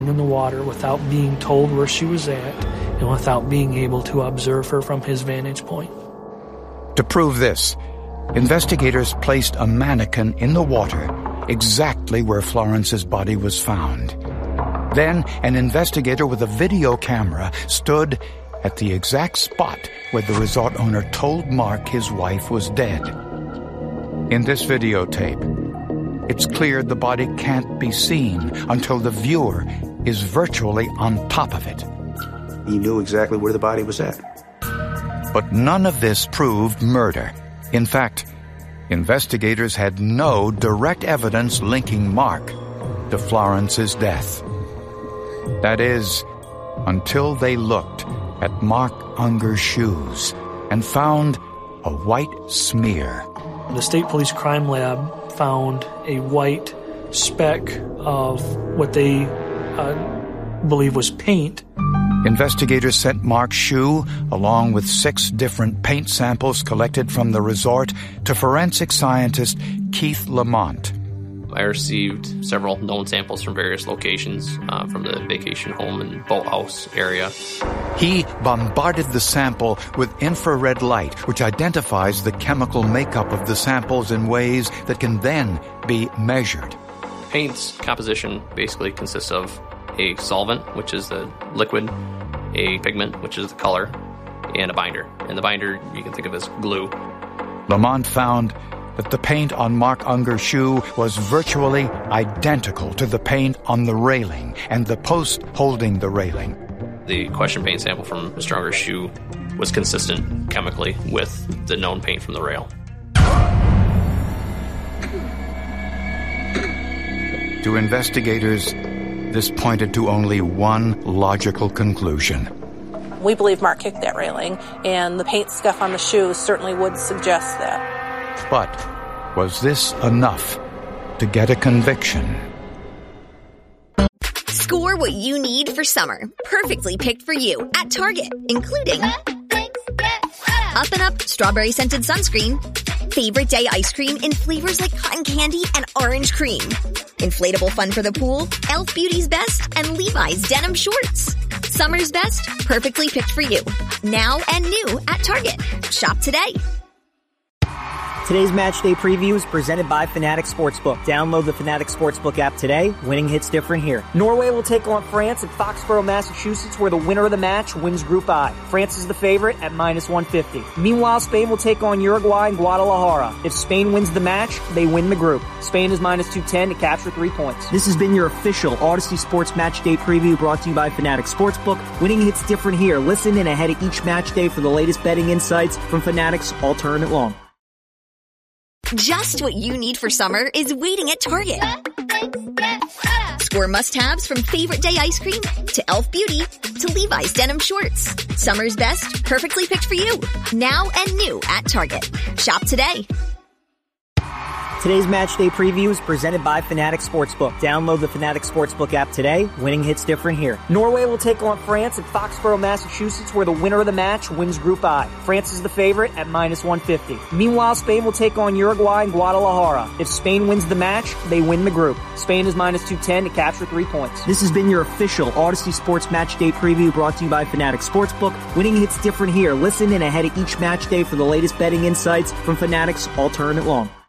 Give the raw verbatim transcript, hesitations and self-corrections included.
in the water without being told where she was at and without being able to observe her from his vantage point. To prove this, investigators placed a mannequin in the water exactly where Florence's body was found. Then, an investigator with a video camera stood at the exact spot where the resort owner told Mark his wife was dead. In this videotape, it's clear the body can't be seen until the viewer is virtually on top of it. He knew exactly where the body was at. But none of this proved murder. In fact, investigators had no direct evidence linking Mark to Florence's death. That is, until they looked at Mark Unger's shoes and found a white smear. The State Police Crime Lab found a white speck of what they uh, believe was paint. Investigators sent Mark's shoe, along with six different paint samples collected from the resort, to forensic scientist Keith Lamont. I received several known samples from various locations, uh, from the vacation home and boathouse area. He bombarded the sample with infrared light, which identifies the chemical makeup of the samples in ways that can then be measured. Paint's composition basically consists of a solvent, which is the liquid, a pigment, which is the color, and a binder. And the binder you can think of as glue. Lamont found that the paint on Mark Unger's shoe was virtually identical to the paint on the railing and the post holding the railing. The question paint sample from Mister Unger's shoe was consistent chemically with the known paint from the rail. To investigators, this pointed to only one logical conclusion. We believe Mark kicked that railing, and the paint scuff on the shoe certainly would suggest that. But was this enough to get a conviction? Score what you need for summer, perfectly picked for you at Target, including Up and Up Strawberry Scented Sunscreen, Favorite Day Ice Cream in flavors like cotton candy and orange cream, Inflatable Fun for the Pool, Elf Beauty's Best, and Levi's Denim Shorts. Summer's best, perfectly picked for you. Now and new at Target. Shop today. Today's match day preview is presented by Fanatics Sportsbook. Download the Fanatics Sportsbook app today. Winning hits different here. Norway will take on France at Foxborough, Massachusetts, where the winner of the match wins Group I. France is the favorite at minus one fifty. Meanwhile, Spain will take on Uruguay in Guadalajara. If Spain wins the match, they win the group. Spain is minus two ten to capture three points. This has been your official Odyssey Sports Match Day preview brought to you by Fanatics Sportsbook. Winning hits different here. Listen in ahead of each match day for the latest betting insights from Fanatics all tournament long. Just what you need for summer is waiting at Target. Score must-haves from Favorite Day Ice Cream to Elf Beauty to Levi's Denim Shorts. Summer's best, perfectly picked for you. Now and new at Target. Shop today. Today's match day preview is presented by Fanatics Sportsbook. Download the Fanatics Sportsbook app today. Winning hits different here. Norway will take on France at Foxborough, Massachusetts, where the winner of the match wins Group I. France is the favorite at minus one fifty. Meanwhile, Spain will take on Uruguay in Guadalajara. If Spain wins the match, they win the group. Spain is minus two ten to capture three points. This has been your official Odyssey Sports Match Day preview brought to you by Fanatics Sportsbook. Winning hits different here. Listen in ahead of each match day for the latest betting insights from Fanatics all tournament long.